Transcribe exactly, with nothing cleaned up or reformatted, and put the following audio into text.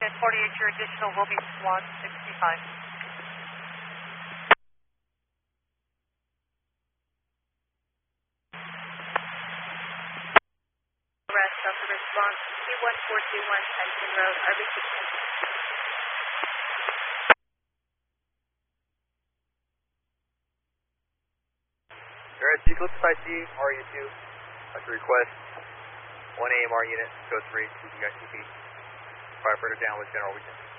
And forty-eight, your additional will be SWAT sixty-five. Rest of the response, T one four two one Pension Road, R B C. Alright, Eclipse I C, R U two, like a request, one A M R unit, code three, C P I C P, firefighter down with general weekend.